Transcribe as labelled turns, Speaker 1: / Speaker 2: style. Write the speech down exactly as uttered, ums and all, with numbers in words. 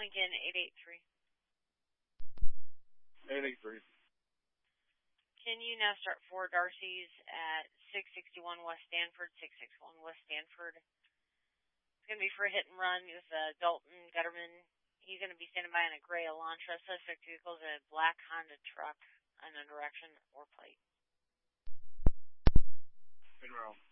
Speaker 1: Lincoln eight eight three.
Speaker 2: eight eight three.
Speaker 1: Can you now start four Darcy's at six sixty-one West Stanford, six sixty-one West Stanford? It's going to be for a hit and run with uh, Dalton Gutterman. He's going to be standing by in a gray Elantra. Suspect vehicle is a black Honda truck, unknown direction or plate.
Speaker 2: Monroe.